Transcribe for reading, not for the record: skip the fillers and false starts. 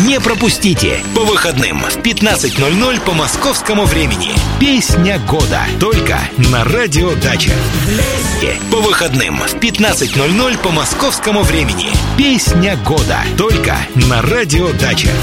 Не пропустите. По выходным в 15:00 по московскому времени. Песня года. Только на Радио Дача. По выходным в 15:00 по московскому времени. Песня года. Только на Радио Дача.